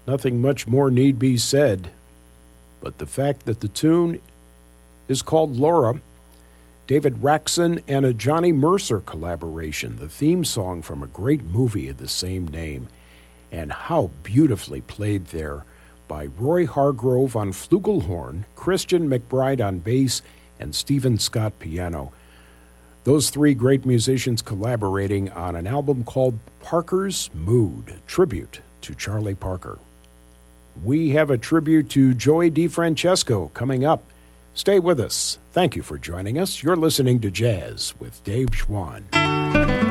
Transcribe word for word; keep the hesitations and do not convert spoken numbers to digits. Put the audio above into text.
nothing much more need be said. But the fact that the tune is called Laura, David Raxon and a Johnny Mercer collaboration, the theme song from a great movie of the same name, and how beautifully played there by Roy Hargrove on flugelhorn, Christian McBride on bass, and Stephen Scott piano. Those three great musicians collaborating on an album called Parker's Mood, tribute to Charlie Parker. We have a tribute to Joey DeFrancesco coming up. Stay with us. Thank you for joining us. You're listening to Jazz with Dave Schwann.